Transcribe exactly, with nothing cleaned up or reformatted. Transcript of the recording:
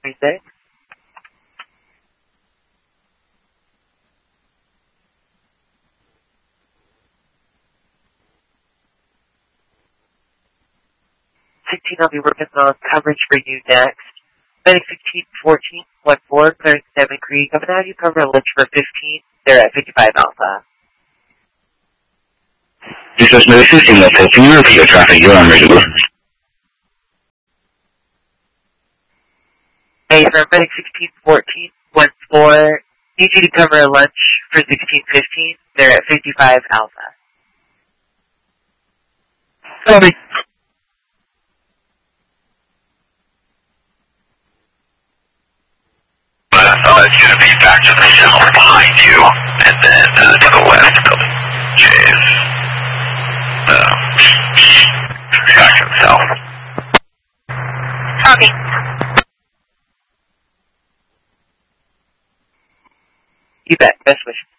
three six. sixteen, I'll be working on coverage for you next. Medic sixteen, fourteen, one four, clearing Salmon Creek. I'm going to have you cover a lunch for fifteen. They're at fifty-five Alpha. This is Medic sixteen, one four, can you repeat your traffic? You're on reservoir. Hey, sir, Medic sixteen, fourteen, one four. Need you to cover a lunch for sixteen fifteen. They're at fifty-five Alpha. Copy. Uh, it's going to be back to the south behind you, and then uh, to the west of Jay's. Uh, back to the south. Copy. You bet. Best wishes.